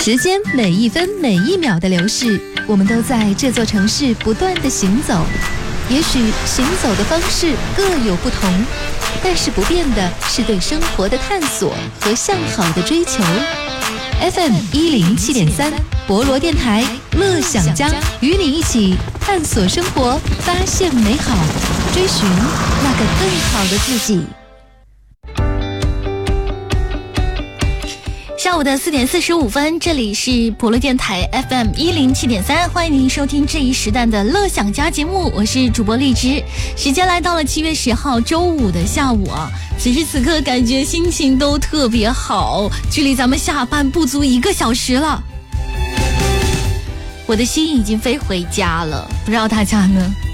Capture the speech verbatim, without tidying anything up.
时间每一分每一秒的流逝，我们都在这座城市不断的行走。也许行走的方式各有不同，但是不变的是对生活的探索和向好的追求。F M 一零七点三，博罗电台，乐享家，与你一起探索生活，发现美好，追寻那个更好的自己。 下午的四点四十五分，这里是普罗电台 F M 一零七点三，欢迎您收听这一时段的乐享家节目，我是主播荔枝。时间来到了七月十号周五的下午啊，此时此刻感觉心情都特别好，距离咱们下班不足一个小时了，我的心已经飞回家了，不知道大家呢？